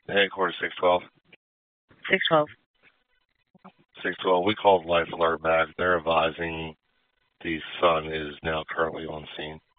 Headquarters 612. 612. 612. We called Life Alert back. They're advising the son is now currently on scene.